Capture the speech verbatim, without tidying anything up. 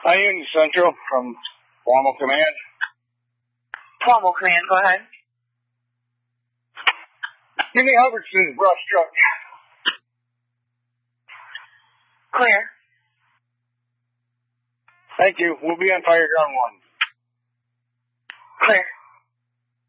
Hi, Union Central from Formal Command. Formal Command, go ahead. Give me Hubbardston's brush truck. Clear. Thank you. We'll be on fire ground one. Clear.